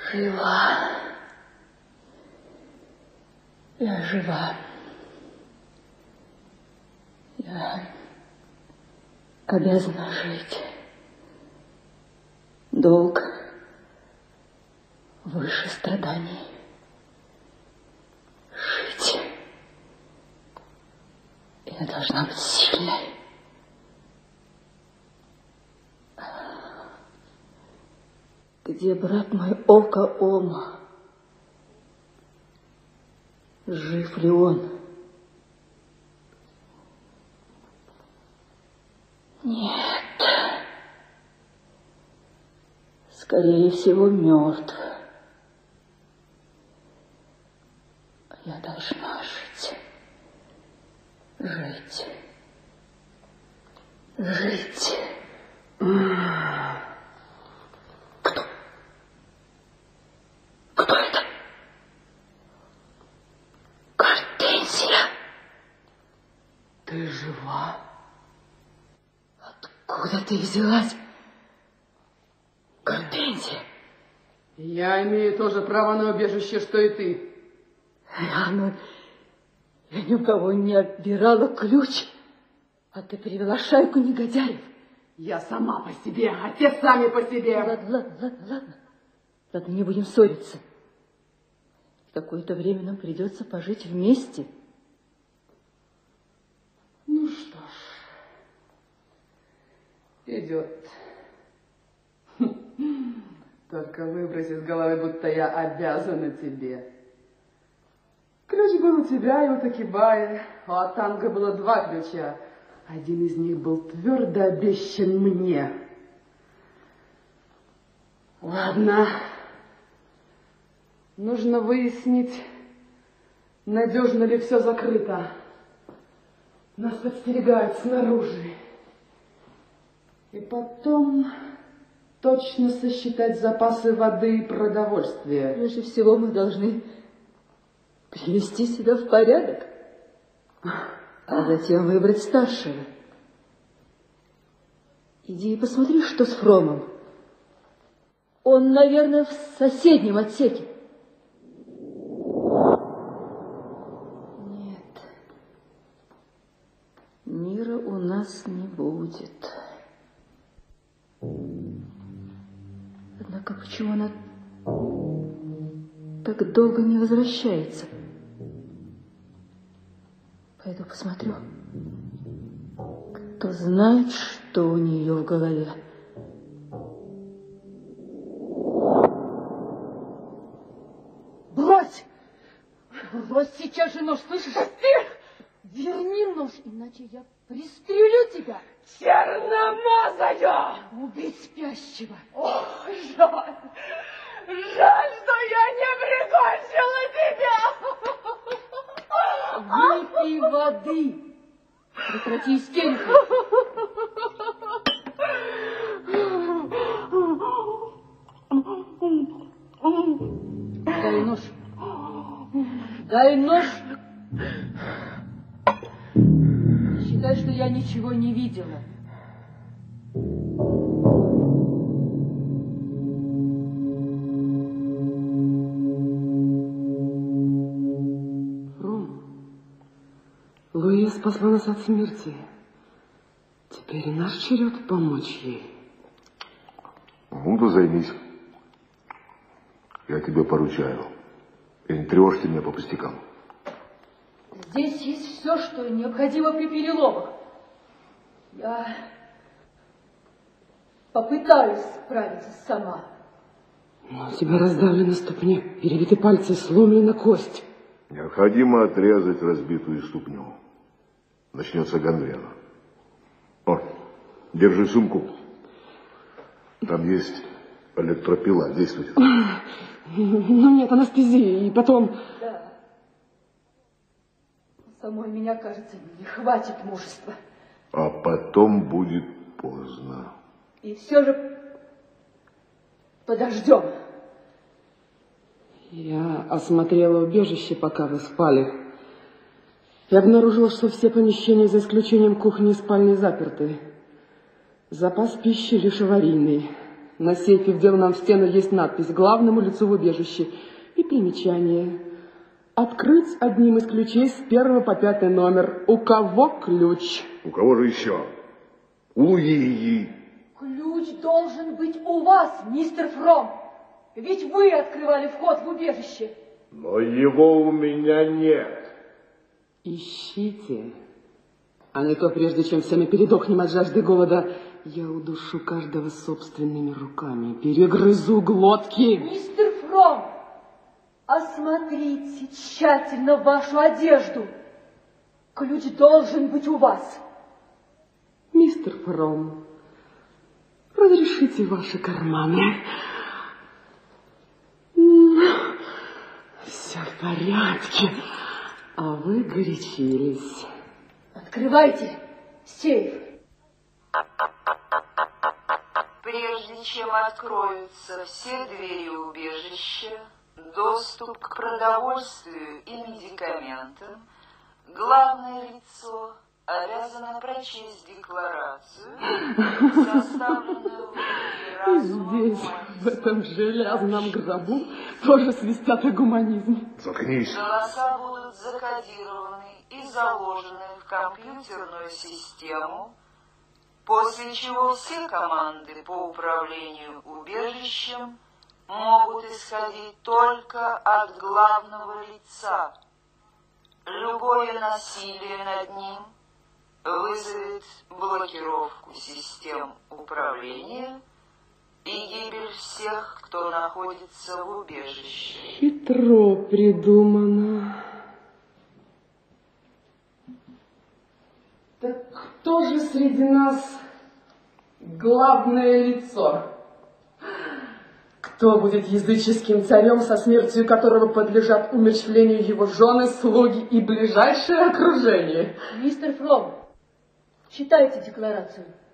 Жива. Я жива. Я обязана жить. Долг выше страданий. Жить. Я должна быть сильной. Где брат мой Ока-Ома? Жив ли он? Нет. Скорее всего, мертв. Я должна жить. Жить. Жить. Кто? Кто это? Гортензия. Ты жива? Откуда ты взялась? Гортензия. Я имею то же право на убежище, что и ты. Я ни у кого не отбирала ключ, а ты привела шайку негодяев. Я сама по себе, а те сами по себе. Ладно, не будем ссориться. Какое-то время нам придется пожить вместе. Ну что ж, идет. Только выбрось из головы, будто я обязана тебе. Ключ был у тебя и у Такибаи. У Атанга было 2 ключа. Один из них был твердо обещан мне. Ладно. Нужно выяснить, надежно ли все закрыто. Нас подстерегают снаружи. И потом точно сосчитать запасы воды и продовольствия. Прежде всего мы должны привести себя в порядок, а затем выбрать старшего. Иди и посмотри, что с Фромом. Он, наверное, в соседнем отсеке. Нет, мира у нас не будет. Однако почему она так долго не возвращается? Пойду посмотрю. Кто знает, что у нее в голове. Брось! Брось сейчас же нож, слышишь? Ты! Верни нож, иначе я пристрелю тебя. Черномазая! Убить спящего. Ох, жаль! Жаль, что я не прикончила тебя! Выпей воды! Прекрати истерику! Дай нож! Дай нож! Считай, что я ничего не видела. Луи спасла нас от смерти. Теперь и наш черед помочь ей. Ну, да займись. Я тебе поручаю. И не тревожьте меня по пустякам. Здесь есть все, что необходимо при переломах. Я попытаюсь справиться сама. Но у тебя раздавлены ступни, перебиты пальцы, сломлена кость. Необходимо отрезать разбитую ступню. Начнется гангрена. О, держи сумку. Там есть электропила, действует. Но нет анестезии, и потом... Да. Самой меня, кажется, не хватит мужества. А потом будет поздно. И все же подождем. Я осмотрела убежище, пока вы спали. Я обнаружила, что все помещения, за исключением кухни и спальни, заперты. Запас пищи лишь аварийный. На сейфе, вделанном в стену, есть надпись «Главному лицу в убежище» и примечание. Открыть одним из ключей с 1 по 5 номер. У кого ключ? У кого же еще? У Луи. Ключ должен быть у вас, мистер Фром. Ведь вы открывали вход в убежище. Но его у меня нет. Ищите. А не то, прежде чем все мы передохнем от жажды и голода, я удушу каждого собственными руками, перегрызу глотки. Мистер Фром, осмотрите тщательно вашу одежду. Ключ должен быть у вас. Мистер Фром, разрешите ваши карманы. Все в порядке. А вы горячились. Открывайте сейф. Прежде чем откроются все двери убежища, доступ к продовольствию и медикаментам, главное лицо обязано прочесть декларацию, составленную И здесь, в этом железном гробу, тоже свистят о гуманизме. Заткнись. Голоса будут закодированы и заложены в компьютерную систему, после чего все команды по управлению убежищем могут исходить только от главного лица. Любое насилие над ним вызовет блокировку систем управления и гибель всех, кто находится в убежище. Хитро придумано. Так кто же среди нас главное лицо? Кто будет языческим царем, со смертью которого подлежат умерщвлению его жены, слуги и ближайшее окружение? Мистер Фром, читайте декларацию.